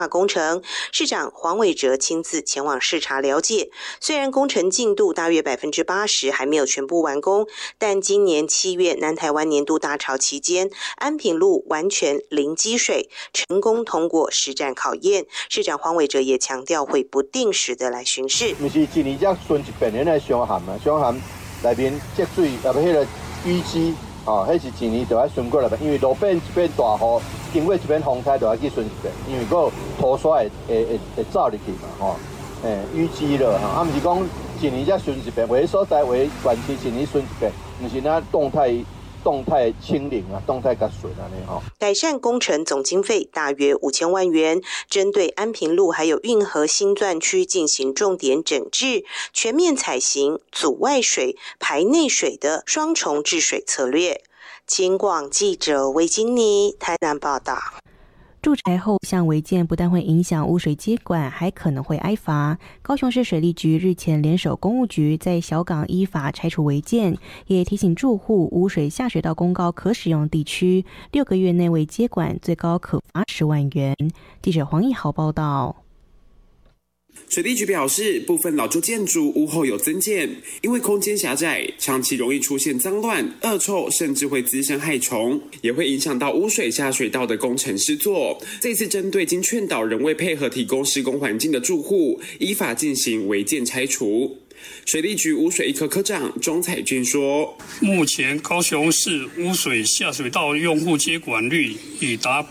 工程，市长黄伟哲亲自前往视察了解。虽然工程进度大约80%还没有全部完工，但今年7月南台湾年度大潮期间，安平路完全零积水，成功通过实战考验。市长黄伟哲也强调会不定时的来巡视。 不是一年才巡一遍的伤涵啊，伤涵内面积水，那个淤积。迄是一年就要巡过来，因为路边一片大雨，经过一片风台就要去巡一遍，因为个土沙会走入去嘛，淤积了哈，毋是讲一年才巡一遍，有的所在为短期一年巡一遍，毋是那动态清零啊，动态甲水安尼吼。 改善工程总经费大约5000万元，针对安平路还有运河新钻区进行重点整治，全面采行阻外水、排内水的双重治水策略。警广记者魏金妮台南报道。 住宅后向违建不但会影响污水接管，还可能会挨罚。高雄市水利局日前联手公务局在小港依法拆除违建，也提醒住户污水下水道公告可使用地区6个月内未接管，最高可罚10万元。记者黄义豪报道。 水利局表示，部分老旧建筑屋后有增建，因为空间狭窄，长期容易出现脏乱、恶臭，甚至会滋生害虫，也会影响到污水下水道的工程施作。这次针对经劝导仍未配合提供施工环境的住户，依法进行违建拆除。水利局污水一科科长钟彩娟说， 目前高雄市污水下水道用户接管率已达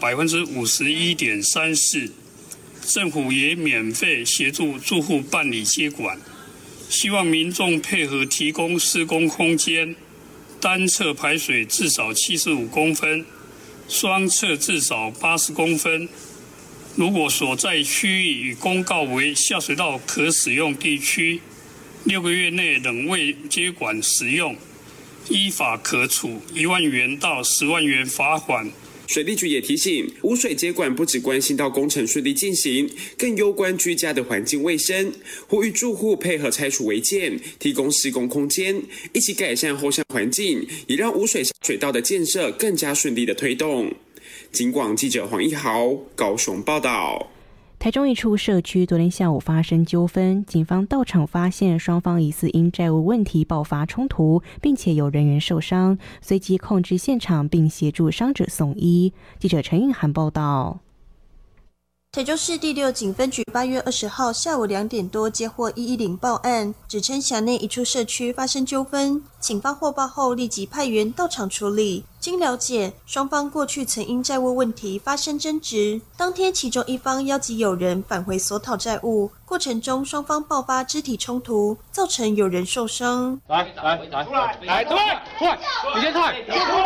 51.34%，政府也免费协助住户办理接管，希望民众配合提供施工空间，单侧排水至少75公分，双侧至少80公分。如果所在区域已公告为下水道可使用地区，6个月内仍未接管使用，依法可处1万元到10万元罚款。 水利局也提醒，污水接管不只关心到工程顺利进行，更攸关居家的环境卫生，呼吁住户配合拆除违建，提供施工空间，一起改善后巷环境，也让污水下水道的建设更加顺利的推动。警广记者黄一豪高雄报道。 台中一处社区昨天下午发生纠纷，警方到场发现双方疑似因债务问题爆发冲突，并且有人员受伤，随即控制现场并协助伤者送医。记者陈韵涵报道。 台中市第6警分局8月20号下午2点多接获110报案，指称辖内一处社区发生纠纷，警方获报后立即派员到场处理。经了解，双方过去曾因债务问题发生争执，当天其中一方邀集友人返回索讨债务，过程中双方爆发肢体冲突，造成有人受伤。 来，出来，你先出来，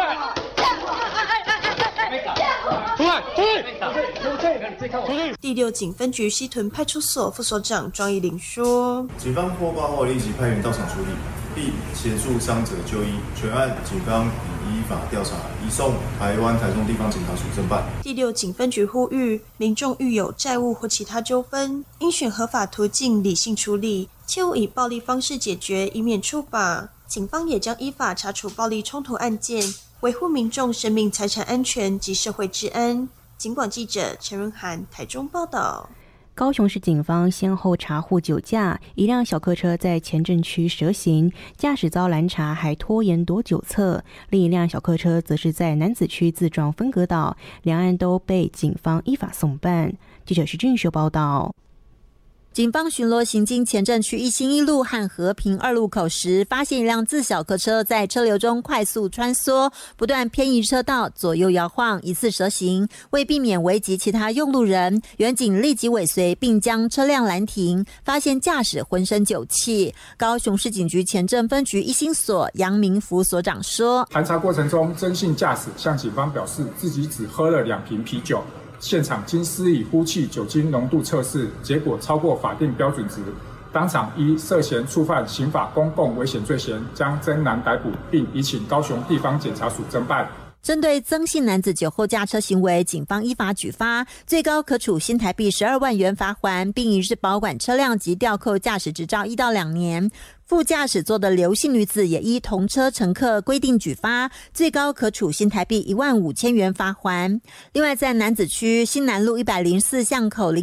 第6警分局西屯派出所副所长庄义林说：“ 警方获报后立即派员到场处理，并协助伤者就医。全案警方已依法调查，移送台中地方检察署侦办。” 第6警分局呼吁民众遇有债务或其他纠纷，应选合法途径理性处理，切勿以暴力方式解决，以免处罚。警方也将依法查处暴力冲突案件，维护民众生命财产安全及社会治安。警广记者陈润涵台中报道。 高雄市警方先后查获酒驾，一辆小客车在前镇区蛇行，驾驶遭拦查还拖延躲酒测；另一辆小客车则是在楠梓区自撞分隔岛，两案都被警方依法送办。记者徐俊秀报道。 警方巡逻行经前镇区一心一路和和平2路口时，发现一辆自小客车在车流中快速穿梭，不断偏移车道，左右摇晃，疑似蛇行。为避免危及其他用路人，员警立即尾随并将车辆拦停，发现驾驶浑身酒气。高雄市警局前镇分局一心所杨明福所长说， 盘查过程中，曾姓驾驶向警方表示自己只喝了2瓶啤酒。现场经施以呼气酒精浓度测试，结果超过法定标准值，当场依涉嫌触犯刑法公共危险罪嫌，将曾男逮捕，并移请高雄地方检察署侦办。 针对曾姓男子酒后驾车行为，警方依法举发，最高可处新台币12万元罚锾，并移至保管车辆及吊扣驾驶执照1到2年。副驾驶座的刘姓女子也依同车乘客规定举发，最高可处新台币15000元罚锾。另外，在楠梓区新南路104巷口